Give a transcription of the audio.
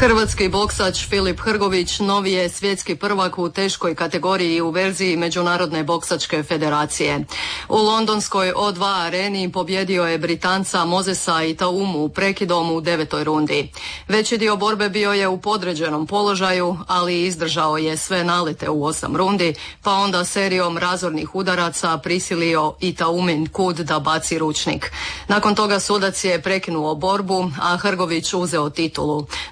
Hrvatski boksač Filip Hrgović novi je svjetski prvak u teškoj kategoriji u verziji Međunarodne boksačke federacije. U londonskoj O2 areni pobjedio je Britanca Mosesa Itaumu prekidom u 9. rundi. Veći dio borbe bio je u podređenom položaju, ali izdržao je sve nalete u 8 rundi, pa onda serijom razornih udaraca prisilio Itaumin kud da baci ručnik. Nakon toga sudac je prekinuo borbu, a Hrgović uzeo titulu.